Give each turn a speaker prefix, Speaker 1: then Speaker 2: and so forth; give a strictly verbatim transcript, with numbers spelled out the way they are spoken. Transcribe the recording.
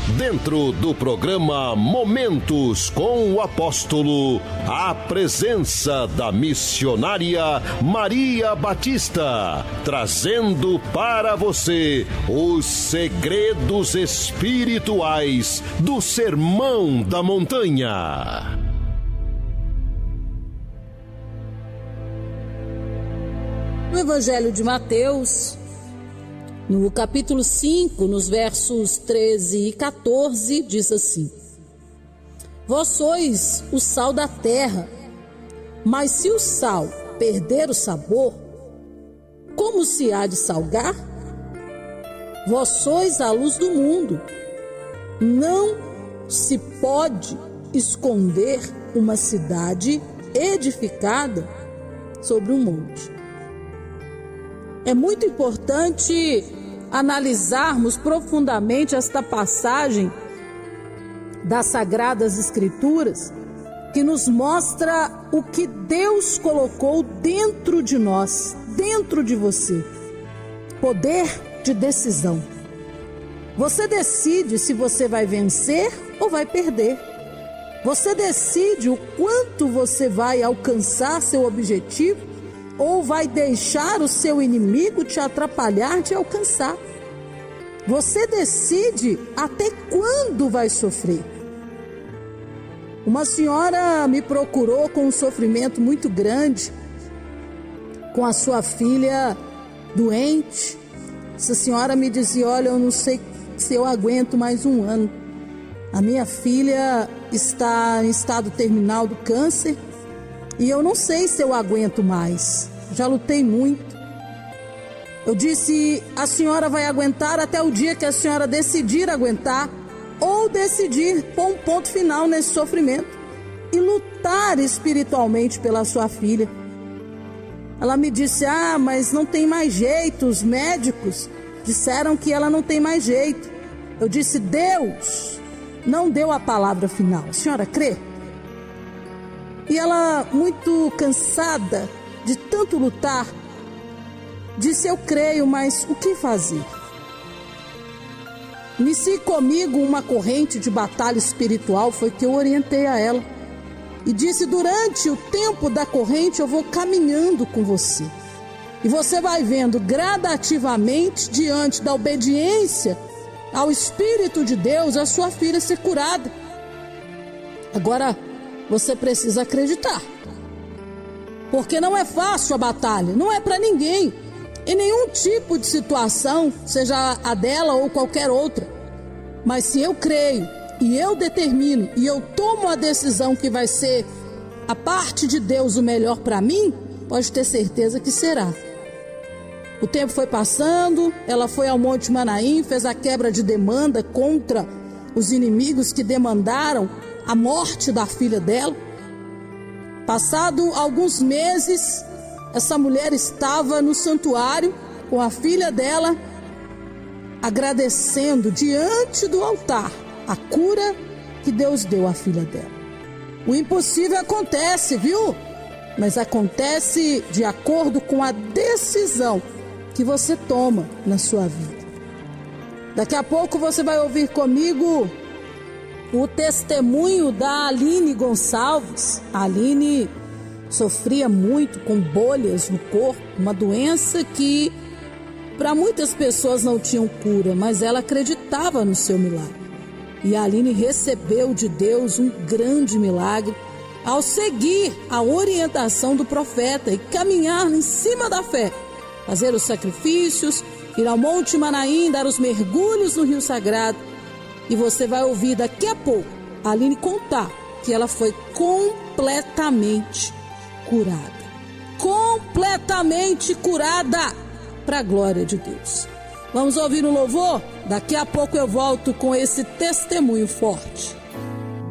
Speaker 1: Dentro do programa Momentos com o Apóstolo, a presença da missionária Maria Batista, trazendo para você os segredos espirituais do Sermão da Montanha.
Speaker 2: No Evangelho de Mateus, no capítulo cinco, nos versos treze e quatorze, diz assim: Vós sois o sal da terra, mas se o sal perder o sabor, como se há de salgar? Vós sois a luz do mundo. Não se pode esconder uma cidade edificada sobre um monte. É muito importante analisarmos profundamente esta passagem das Sagradas Escrituras, que nos mostra o que Deus colocou dentro de nós, dentro de você. Poder de decisão. Você decide se você vai vencer ou vai perder. Você decide o quanto você vai alcançar seu objetivo ou vai deixar o seu inimigo te atrapalhar de alcançar. Você decide até quando vai sofrer. Uma senhora me procurou com um sofrimento muito grande, com a sua filha doente. Essa senhora me dizia: olha, eu não sei se eu aguento mais um ano. A minha filha está em estado terminal do câncer e eu não sei se eu aguento mais. Já lutei muito. Eu disse: a senhora vai aguentar até o dia que a senhora decidir aguentar ou decidir pôr um ponto final nesse sofrimento e lutar espiritualmente pela sua filha. Ela me disse: ah, mas não tem mais jeito, os médicos disseram que ela não tem mais jeito. Eu disse: Deus não deu a palavra final, a senhora crê? E ela, muito cansada de tanto lutar, disse: eu creio, mas o que fazer? Inicie comigo uma corrente de batalha espiritual, foi que eu orientei a ela. E disse: durante o tempo da corrente eu vou caminhando com você. E você vai vendo gradativamente, diante da obediência ao Espírito de Deus, a sua filha ser curada. Agora, você precisa acreditar. Porque não é fácil a batalha, não é para ninguém. Em nenhum tipo de situação, seja a dela ou qualquer outra. Mas se eu creio e eu determino e eu tomo a decisão que vai ser a parte de Deus o melhor para mim, pode ter certeza que será. O tempo foi passando, ela foi ao Monte Manaim, fez a quebra de demanda contra os inimigos que demandaram a morte da filha dela. Passado alguns meses, essa mulher estava no santuário com a filha dela, agradecendo diante do altar a cura que Deus deu à filha dela. O impossível acontece, viu? Mas acontece de acordo com a decisão que você toma na sua vida. Daqui a pouco você vai ouvir comigo o testemunho da Aline Gonçalves. A Aline sofria muito com bolhas no corpo, uma doença que para muitas pessoas não tinha cura, mas ela acreditava no seu milagre. E a Aline recebeu de Deus um grande milagre ao seguir a orientação do profeta e caminhar em cima da fé, fazer os sacrifícios, ir ao Monte Manaim, dar os mergulhos no Rio Sagrado. E você vai ouvir daqui a pouco a Aline contar que ela foi completamente curada. Completamente curada, para a glória de Deus. Vamos ouvir um louvor? Daqui a pouco eu volto com esse testemunho forte.